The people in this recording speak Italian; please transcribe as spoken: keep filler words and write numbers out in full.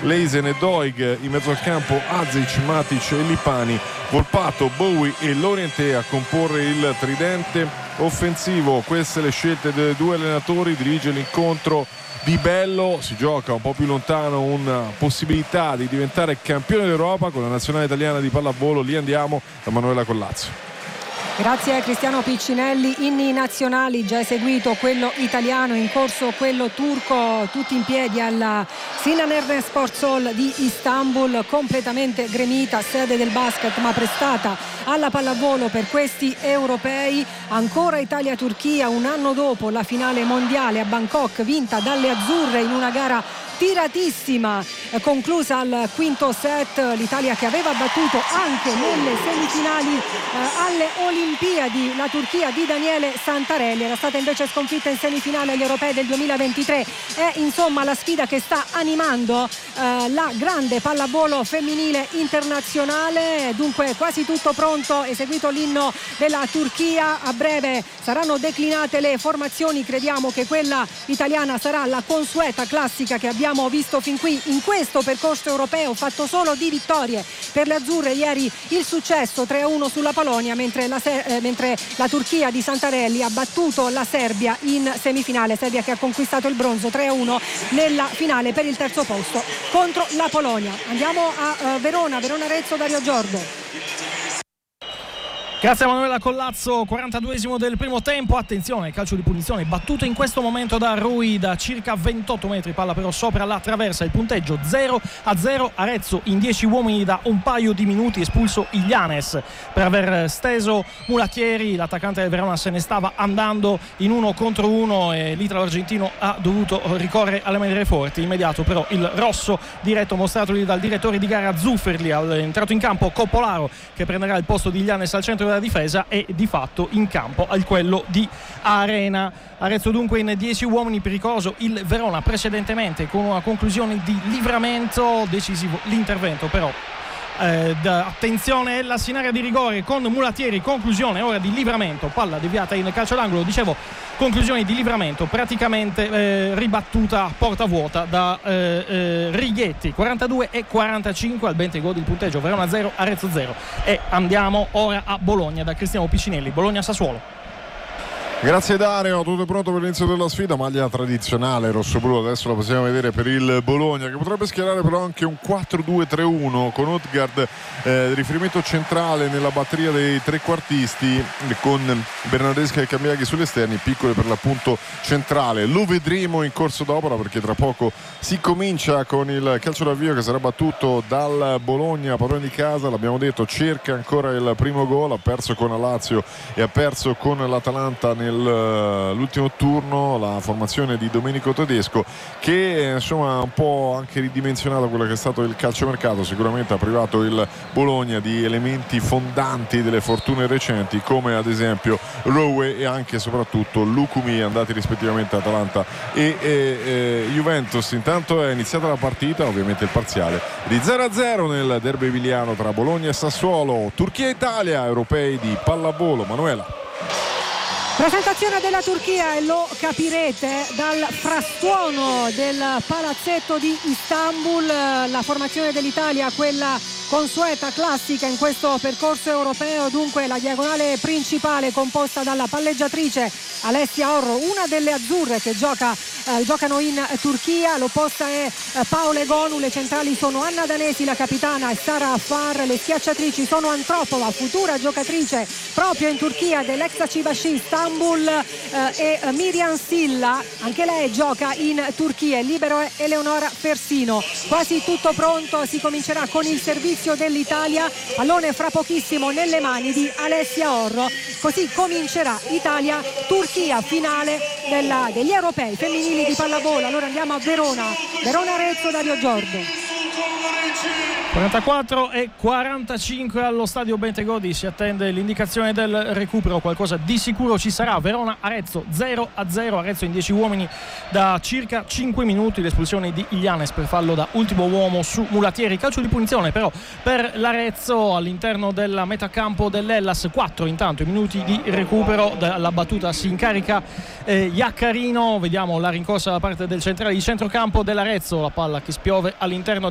Leisen e Doig, in mezzo al campo Azic, Matic e Lipani, Volpato, Bowie e Lorientè a comporre il tridente offensivo. Queste le scelte dei due allenatori. Dirige l'incontro Di Bello, si gioca un po' più lontano una possibilità di diventare campione d'Europa con la nazionale italiana di pallavolo. Lì andiamo da Manuela Collazzo. Grazie a Cristiano Piccinelli. Inni nazionali già eseguito, quello italiano, in corso quello turco, tutti in piedi alla Sinan Erdem Sports Hall di Istanbul, completamente gremita, sede del basket ma prestata alla pallavolo per questi europei. Ancora Italia-Turchia un anno dopo la finale mondiale a Bangkok, vinta dalle azzurre in una gara tiratissima, conclusa al quinto set. L'Italia che aveva battuto anche nelle semifinali eh, alle Olimpiadi la Turchia di Daniele Santarelli, era stata invece sconfitta in semifinale agli europei del duemilaventitré. È insomma la sfida che sta animando eh, la grande pallavolo femminile internazionale. Dunque quasi tutto pronto, eseguito l'inno della Turchia, a breve saranno declinate le formazioni. Crediamo che quella italiana sarà la consueta classica che abbiamo visto fin qui in questo percorso europeo, fatto solo di vittorie per le azzurre. Ieri il successo tre a uno sulla Polonia, mentre la, eh, mentre la Turchia di Santarelli ha battuto la Serbia in semifinale, Serbia che ha conquistato il bronzo tre a uno nella finale per il terzo posto contro la Polonia. Andiamo a uh, Verona, Verona Arezzo, Dario Giordo. Grazie a Manuela Collazzo. quarantaduesimo del primo tempo. Attenzione, calcio di punizione battuto in questo momento da Rui da circa ventotto metri, palla però sopra la traversa. Il punteggio zero a zero. Arezzo in dieci uomini da un paio di minuti, espulso Ilianes per aver steso Mulattieri. L'attaccante del Verona se ne stava andando in uno contro uno e l'italo argentino ha dovuto ricorrere alle maniere forti. Immediato però il rosso diretto mostratogli dal direttore di gara Zufferli. È entrato in campo Coppolaro che prenderà il posto di Ilianes al centro della difesa e di fatto in campo al quello di Arena. Arezzo dunque in dieci uomini, pericoloso il Verona precedentemente con una conclusione di Livramento, decisivo l'intervento però eh, attenzione la Sinaria di rigore con Mulattieri, conclusione ora di Livramento, palla deviata in calcio d'angolo, dicevo conclusione di Livramento praticamente eh, ribattuta a porta vuota da eh, eh, Righetti. Quarantadue e quarantacinque al Bentegodi il punteggio, Verona zero Arezzo zero. E andiamo ora a Bologna da Cristiano Piccinelli. Bologna Sassuolo. Grazie Dario, tutto è pronto per l'inizio della sfida. Maglia tradizionale rossoblu, adesso la possiamo vedere per il Bologna, che potrebbe schierare però anche un quattro due tre uno con Odgaard eh, riferimento centrale nella batteria dei trequartisti, con Bernardeschi e Cambiaghi sugli esterni, piccole per l'appunto centrale. Lo vedremo in corso d'opera perché tra poco si comincia con il calcio d'avvio che sarà battuto dal Bologna, padrone di casa, l'abbiamo detto, cerca ancora il primo gol, ha perso con la Lazio e ha perso con l'Atalanta nel l'ultimo turno. La formazione di Domenico Tedesco che insomma ha un po' anche ridimensionato quello che è stato il calciomercato, sicuramente ha privato il Bologna di elementi fondanti delle fortune recenti come ad esempio Rowe e anche e soprattutto Lukumi, andati rispettivamente Atalanta e, e, e Juventus. Intanto è iniziata la partita, ovviamente il parziale di zero a zero nel derby emiliano tra Bologna e Sassuolo. Turchia-Italia, europei di pallavolo. Manuela. Presentazione della Turchia e lo capirete dal frastuono del palazzetto di Istanbul. La formazione dell'Italia, quella consueta, classica in questo percorso europeo, dunque la diagonale principale composta dalla palleggiatrice Alessia Orro, una delle azzurre che gioca, eh, giocano in Turchia, l'opposta è eh, Paola Egonu, le centrali sono Anna Danesi, la capitana, e Sara Affar, le schiacciatrici sono Antropova, futura giocatrice proprio in Turchia dell'Ex Cibashi Istanbul, eh, e Miriam Silla, anche lei gioca in Turchia. Il libero è Eleonora Persino. Quasi tutto pronto, si comincerà con il servizio dell'Italia, pallone fra pochissimo nelle mani di Alessia Orro, così comincerà Italia-Turchia, finale della, degli europei femminili di pallavolo. Allora andiamo a Verona, Verona Arezzo, Dario Giordo. quarantaquattro e quarantacinque allo stadio Bentegodi, si attende l'indicazione del recupero, qualcosa di sicuro ci sarà. Verona Arezzo zero a zero, Arezzo in dieci uomini da circa cinque minuti, l'espulsione di Ilianes per fallo da ultimo uomo su Mulattieri. Calcio di punizione però per l'Arezzo all'interno della metacampo dell'Hellas. Quattro intanto i minuti di recupero, dalla battuta si incarica eh, Iaccarino, vediamo la rincorsa da parte del centrale di centrocampo dell'Arezzo, la palla che spiove all'interno